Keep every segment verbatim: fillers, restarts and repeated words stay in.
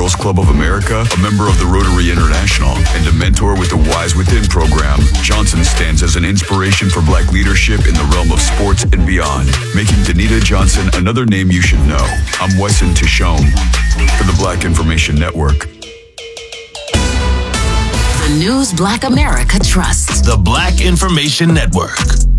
Girls Club of America, a member of the Rotary International, and a mentor with the Wise Within program, Johnson stands as an inspiration for Black leadership in the realm of sports and beyond, making Danita Johnson another name you should know. I'm Wesson Tishome for the Black Information Network. The news Black America trusts. The Black Information Network.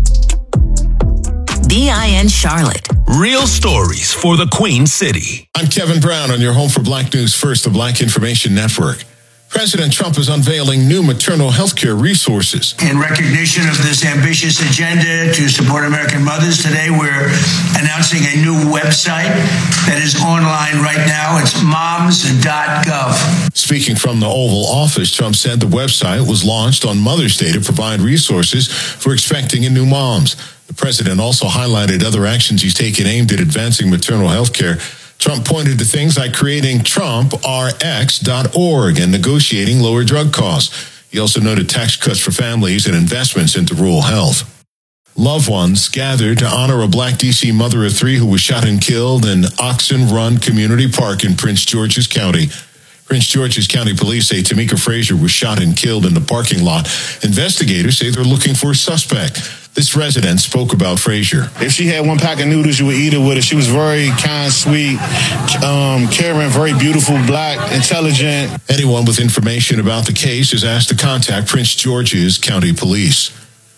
B I N Charlotte. Real stories for the Queen City. I'm Kevin Brown on your home for Black News First, the Black Information Network. President Trump is unveiling new maternal health care resources. In recognition of this ambitious agenda to support American mothers, today we're announcing a new website that is online right now. It's moms dot gov. Speaking from the Oval Office, Trump said the website was launched on Mother's Day to provide resources for expecting and new moms. The president also highlighted other actions he's taken aimed at advancing maternal health care. Trump pointed to things like creating Trump R X dot org and negotiating lower drug costs. He also noted tax cuts for families and investments into rural health. Loved ones gathered to honor a Black D C mother of three who was shot and killed in Oxen Run Community Park in Prince George's County. Prince George's County Police say Tamika Frazier was shot and killed in the parking lot. Investigators say they're looking for a suspect. This resident spoke about Frazier. If she had one pack of noodles, you would eat it with her. She was very kind, sweet, um, caring, very beautiful, Black, intelligent. Anyone with information about the case is asked to contact Prince George's County Police.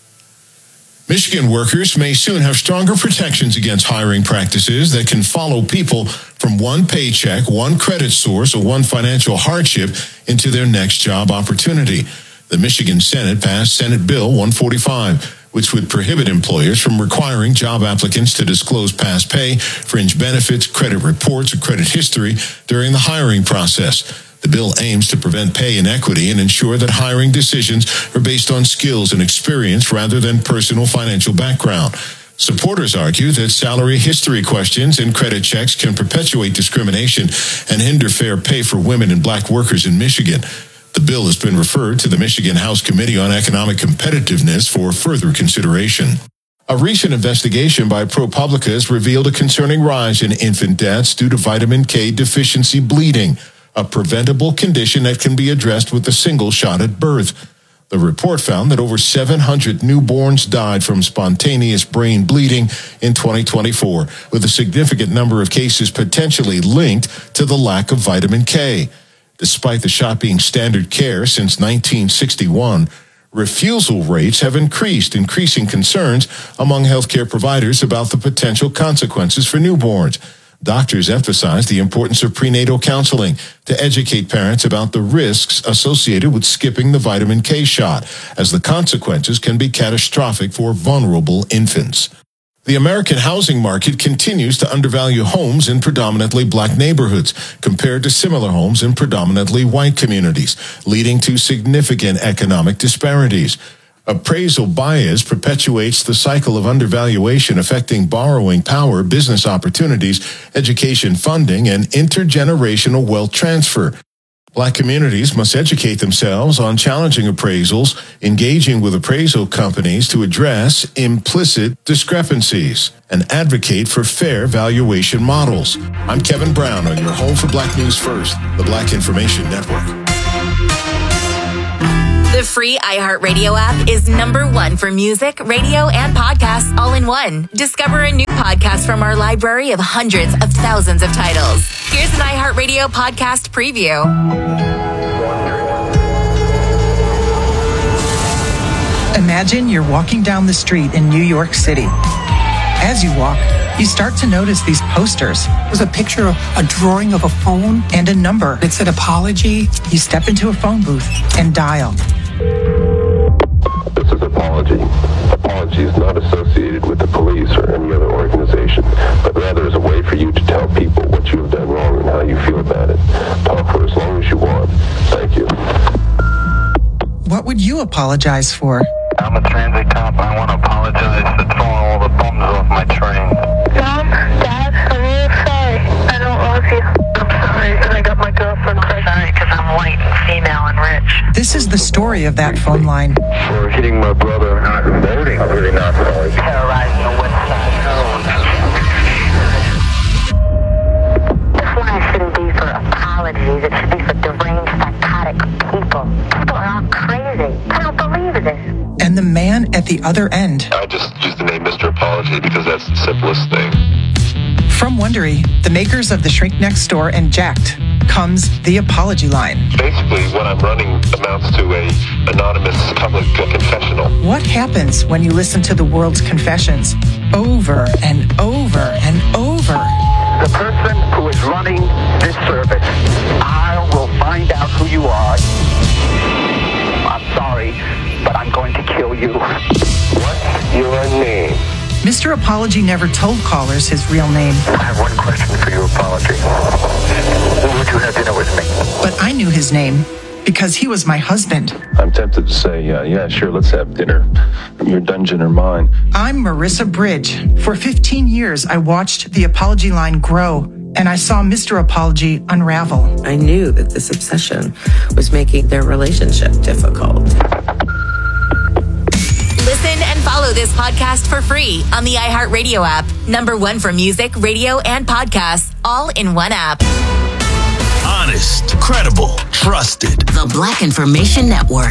Michigan workers may soon have stronger protections against hiring practices that can follow people from one paycheck, one credit source, or one financial hardship into their next job opportunity. The Michigan Senate passed Senate Bill one forty-five, which would prohibit employers from requiring job applicants to disclose past pay, fringe benefits, credit reports, or credit history during the hiring process. The bill aims to prevent pay inequity and ensure that hiring decisions are based on skills and experience rather than personal financial background. Supporters argue that salary history questions and credit checks can perpetuate discrimination and hinder fair pay for women and Black workers in Michigan. The bill has been referred to the Michigan House Committee on Economic Competitiveness for further consideration. A recent investigation by ProPublica has revealed a concerning rise in infant deaths due to vitamin K deficiency bleeding, a preventable condition that can be addressed with a single shot at birth. The report found that over seven hundred newborns died from spontaneous brain bleeding in twenty twenty-four, with a significant number of cases potentially linked to the lack of vitamin K. Despite the shot being standard care since nineteen sixty-one, refusal rates have increased, increasing concerns among healthcare providers about the potential consequences for newborns. Doctors emphasize the importance of prenatal counseling to educate parents about the risks associated with skipping the vitamin K shot, as the consequences can be catastrophic for vulnerable infants. The American housing market continues to undervalue homes in predominantly Black neighborhoods compared to similar homes in predominantly white communities, leading to significant economic disparities. Appraisal bias perpetuates the cycle of undervaluation affecting borrowing power, business opportunities, education funding, and intergenerational wealth transfer. Black communities must educate themselves on challenging appraisals, engaging with appraisal companies to address implicit discrepancies, and advocate for fair valuation models. I'm Kevin Brown on your home for Black News First, the Black Information Network. The free iHeartRadio app is number one for music, radio, and podcasts all in one. Discover a new podcast from our library of hundreds of thousands of titles. Here's an iHeartRadio podcast preview. Imagine you're walking down the street in New York City. As you walk, you start to notice these posters. There's a picture of a drawing of a phone and a number. It said apology. You step into a phone booth and dial. This is Apology. Apology is not associated with the police or any other organization, but rather is a way for you to tell people what you have done wrong and how you feel about it. Talk for as long as you want. Thank you. What would you apologize for? I'm a transit cop and I want to apologize for throwing all the bums off my train. Mom, Dad, I'm really sorry. I don't love you. I'm sorry because I got my girlfriend pregnant. I'm sorry because I'm white, female, and rich. This is the story of that phone line. For hitting my brother, not voting, I'm really not sorry. Terrorizing the west side. This line shouldn't be for apology. apologies. It should be for deranged, psychotic people. People are all crazy. I don't believe this. And the man at the other end. I just use the name Mister Apology because that's the simplest thing. From Wondery, the makers of The Shrink Next Door and Jacked, comes The Apology Line. Basically, what I'm running amounts to a anonymous public confessional. What happens when you listen to the world's confessions over and over and over? The person who is running this service, I will find out who you are. I'm sorry, but I'm going to kill you. What's your name? Mister Apology never told callers his real name. I have one question for you, Apology. Would you have dinner with me? But I knew his name because he was my husband. I'm tempted to say, uh, yeah, sure, let's have dinner. Your dungeon or mine. I'm Marissa Bridge. For fifteen years, I watched The Apology Line grow, and I saw Mister Apology unravel. I knew that this obsession was making their relationship difficult. Listen and follow this podcast for free on the iHeartRadio app. Number one for music, radio, and podcasts, all in one app. Honest, credible, trusted. The Black Information Network.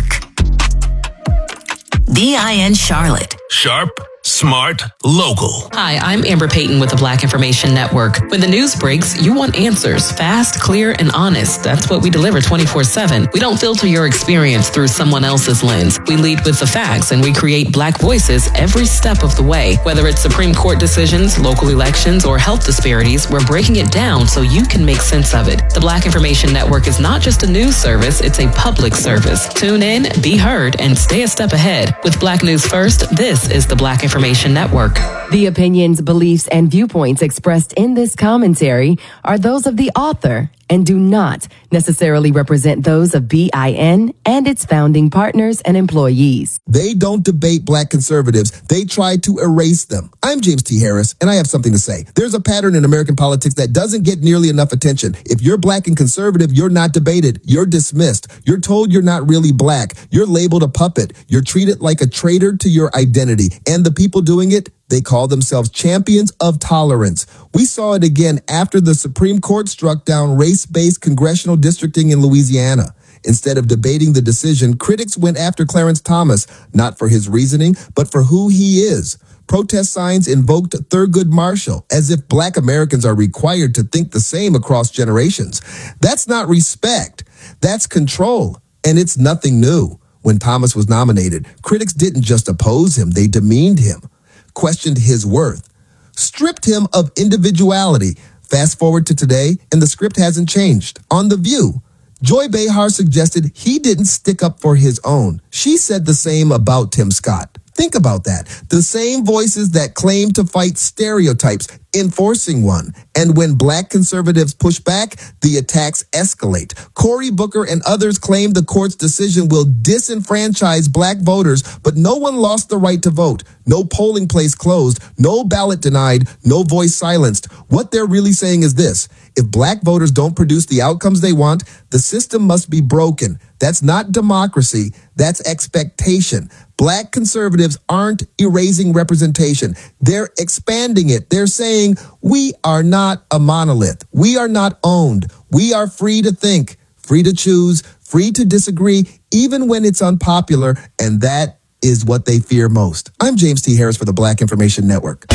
D I N Charlotte. Sharp, smart, local. Hi, I'm Amber Payton with the Black Information Network. When the news breaks, you want answers. Fast, clear, and honest. That's what we deliver twenty-four seven. We don't filter your experience through someone else's lens. We lead with the facts, and we create Black voices every step of the way. Whether it's Supreme Court decisions, local elections, or health disparities, we're breaking it down so you can make sense of it. The Black Information Network is not just a news service, it's a public service. Tune in, be heard, and stay a step ahead. With Black News First, this is the Black Information Network. The opinions, beliefs, and viewpoints expressed in this commentary are those of the author and do not necessarily represent those of B I N and its founding partners and employees. They don't debate Black conservatives. They try to erase them. I'm James T. Harris, and I have something to say. There's a pattern in American politics that doesn't get nearly enough attention. If you're Black and conservative, you're not debated. You're dismissed. You're told you're not really Black. You're labeled a puppet. You're treated like a traitor to your identity. And the people doing it, they call themselves champions of tolerance. We saw it again after the Supreme Court struck down race-based congressional districting in Louisiana. Instead of debating the decision, critics went after Clarence Thomas, not for his reasoning, but for who he is. Protest signs invoked Thurgood Marshall, as if Black Americans are required to think the same across generations. That's not respect. That's control. And it's nothing new. When Thomas was nominated, critics didn't just oppose him, they demeaned him, questioned his worth, stripped him of individuality. Fast forward to today, and the script hasn't changed. On The View, Joy Behar suggested he didn't stick up for his own. She said the same about Tim Scott. Think about that. The same voices that claim to fight stereotypes, enforcing one. And when Black conservatives push back, the attacks escalate. Cory Booker and others claim the court's decision will disenfranchise Black voters, but no one lost the right to vote. No polling place closed, no ballot denied, no voice silenced. What they're really saying is this: if Black voters don't produce the outcomes they want, the system must be broken. That's not democracy, that's expectation. Black conservatives aren't erasing representation. They're expanding it. They're saying, we are not a monolith. We are not owned. We are free to think, free to choose, free to disagree, even when it's unpopular, and that is what they fear most. I'm James T. Harris for the Black Information Network.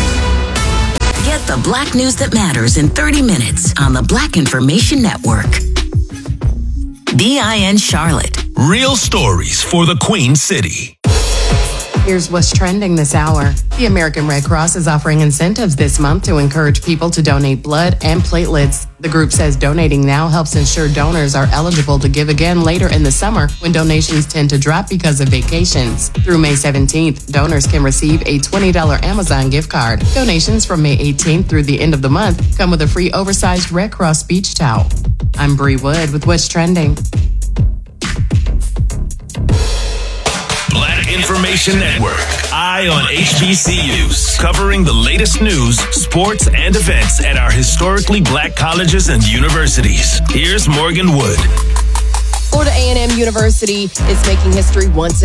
Get the Black news that matters in thirty minutes on the Black Information Network. D I N Charlotte. Real stories for the Queen City. Here's what's trending this hour. The American Red Cross is offering incentives this month to encourage people to donate blood and platelets. The group says donating now helps ensure donors are eligible to give again later in the summer when donations tend to drop because of vacations. Through May seventeenth, donors can receive a twenty dollars Amazon gift card. Donations from May eighteenth through the end of the month come with a free oversized Red Cross beach towel. I'm Bree Wood with What's Trending. Black Information Network. Eye on H B C Us. Covering the latest news, sports, and events at our historically Black colleges and universities. Here's Morgan Wood. Florida A and M University is making history once